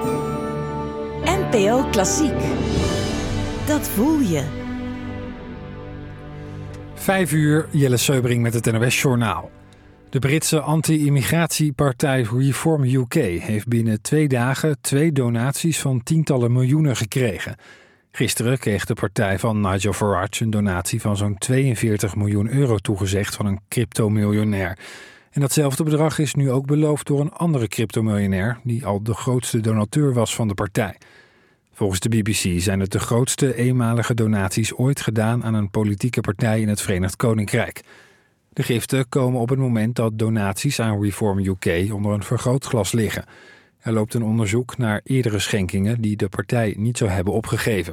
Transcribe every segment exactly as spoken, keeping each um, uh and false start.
N P O Klassiek. Dat voel je. Vijf uur, Jelle Seubring met het N O S-journaal. De Britse anti-immigratiepartij Reform U K heeft binnen twee dagen twee donaties van tientallen miljoenen gekregen. Gisteren kreeg de partij van Nigel Farage een donatie van zo'n tweeënveertig miljoen euro toegezegd van een cryptomiljonair. En datzelfde bedrag is nu ook beloofd door een andere cryptomiljonair die al de grootste donateur was van de partij. Volgens de B B C zijn het de grootste eenmalige donaties ooit gedaan aan een politieke partij in het Verenigd Koninkrijk. De giften komen op het moment dat donaties aan Reform U K onder een vergrootglas liggen. Er loopt een onderzoek naar eerdere schenkingen die de partij niet zou hebben opgegeven.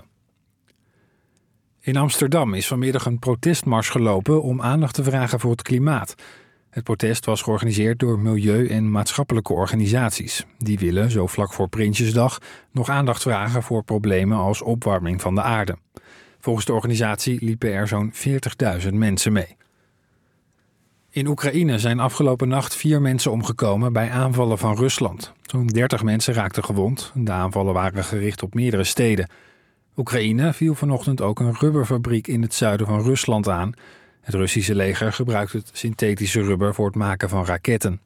In Amsterdam is vanmiddag een protestmars gelopen om aandacht te vragen voor het klimaat. Het protest was georganiseerd door milieu- en maatschappelijke organisaties. Die willen, zo vlak voor Prinsjesdag, nog aandacht vragen voor problemen als opwarming van de aarde. Volgens de organisatie liepen er zo'n veertigduizend mensen mee. In Oekraïne zijn afgelopen nacht vier mensen omgekomen bij aanvallen van Rusland. Zo'n dertig mensen raakten gewond. De aanvallen waren gericht op meerdere steden. Oekraïne viel vanochtend ook een rubberfabriek in het zuiden van Rusland aan. Het Russische leger gebruikt het synthetische rubber voor het maken van raketten.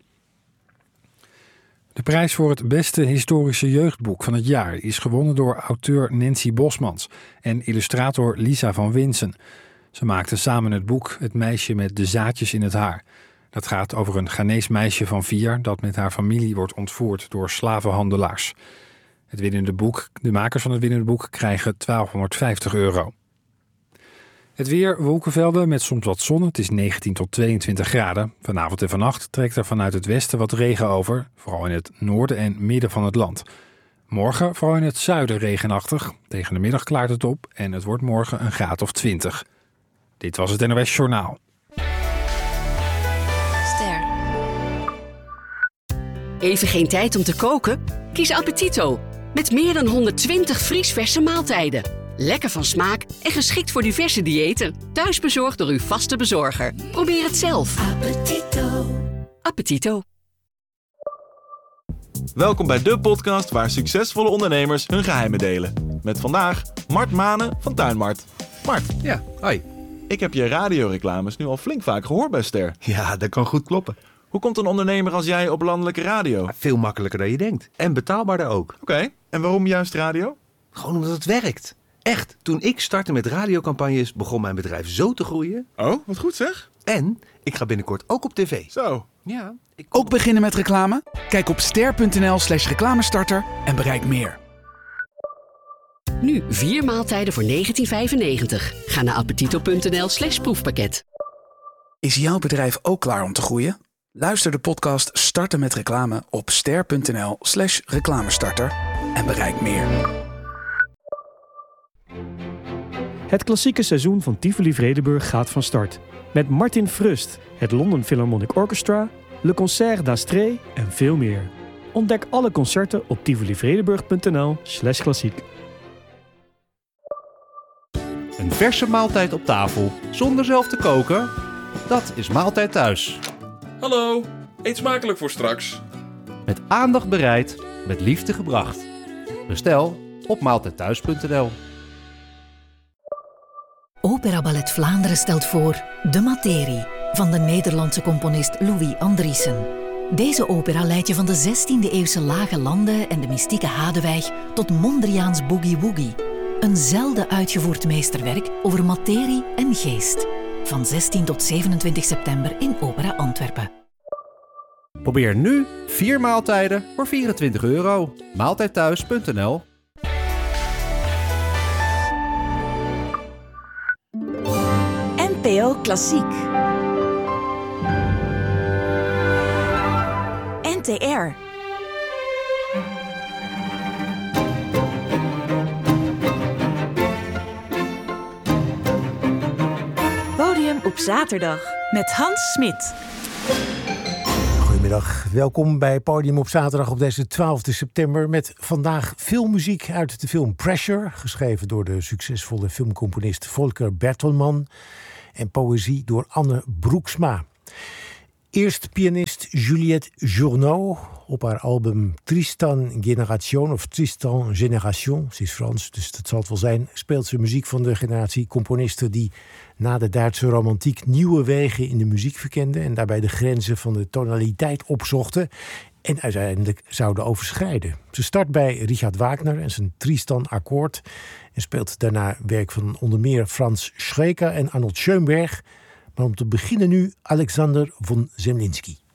De prijs voor het beste historische jeugdboek van het jaar is gewonnen door auteur Nancy Bosmans en illustrator Lisa van Winsen. Ze maakten samen het boek Het meisje met de zaadjes in het haar. Dat gaat over een Ghanees meisje van vier dat met haar familie wordt ontvoerd door slavenhandelaars. Het winnende boek, de makers van het winnende boek krijgen twaalfhonderdvijftig euro. Het weer, wolkenvelden met soms wat zon. Het is negentien tot tweeëntwintig graden. Vanavond en vannacht trekt er vanuit het westen wat regen over. Vooral in het noorden en midden van het land. Morgen vooral in het zuiden regenachtig. Tegen de middag klaart het op en het wordt morgen een graad of twintig. Dit was het N O S Journaal. Ster. Even geen tijd om te koken? Kies Appetito. Met meer dan honderdtwintig vriesverse maaltijden. Lekker van smaak en geschikt voor diverse diëten. Thuis bezorgd door uw vaste bezorger. Probeer het zelf. Appetito. Appetito. Welkom bij de podcast waar succesvolle ondernemers hun geheimen delen. Met vandaag Mart Manen van Tuinmart. Mart. Ja, hoi. Ik heb je radioreclames nu al flink vaak gehoord bij Ster. Ja, dat kan goed kloppen. Hoe komt een ondernemer als jij op landelijke radio? Veel makkelijker dan je denkt. En betaalbaarder ook. Oké, okay. En waarom juist radio? Gewoon omdat het werkt. Echt, toen ik startte met radiocampagnes begon mijn bedrijf zo te groeien. Oh, wat goed zeg. En ik ga binnenkort ook op tv. Zo. Ja. Ik Ook beginnen met reclame? Kijk op ster.nl slash reclamestarter en bereik meer. Nu vier maaltijden voor negentien vijfennegentig. Ga naar appetito.nl slash proefpakket. Is jouw bedrijf ook klaar om te groeien? Luister de podcast Starten met reclame op ster.nl slash reclamestarter en bereik meer. Het klassieke seizoen van Tivoli Vredenburg gaat van start. Met Martin Frust, het London Philharmonic Orchestra, Le Concert d'Astrée en veel meer. Ontdek alle concerten op tivolivredenburg.nl slash klassiek. Een verse maaltijd op tafel, zonder zelf te koken? Dat is Maaltijd Thuis. Hallo, eet smakelijk voor straks. Met aandacht bereid, met liefde gebracht. Bestel op maaltijdthuis punt n l. Opera Ballet Vlaanderen stelt voor De Materie van de Nederlandse componist Louis Andriessen. Deze opera leidt je van de zestiende-eeuwse lage landen en de mystieke Hadewijk tot Mondriaans Boogie Woogie. Een zelden uitgevoerd meesterwerk over materie en geest. Van zestien tot zevenentwintig september in Opera Antwerpen. Probeer nu vier maaltijden voor vierentwintig euro. maaltijdthuis punt n l. N P O Klassiek. N T R. Podium op zaterdag met Hans Smit. Goedemiddag, welkom bij Podium op zaterdag op deze twaalfde september... met vandaag filmmuziek uit de film Pressure... geschreven door de succesvolle filmcomponist Volker Bertelmann... en poëzie door Anne Broeksma. Eerst pianist Juliette Journow op haar album Tristan Generation of Tristan Génération. Ze is Frans, dus dat zal het wel zijn. Speelt ze muziek van de generatie componisten die na de Duitse romantiek nieuwe wegen in de muziek verkenden en daarbij de grenzen van de tonaliteit opzochten en uiteindelijk zouden overschrijden. Ze start bij Richard Wagner en zijn Tristan-akkoord en speelt daarna werk van onder meer Franz Schreker en Arnold Schoenberg. Maar om te beginnen nu Alexander von Zemlinsky.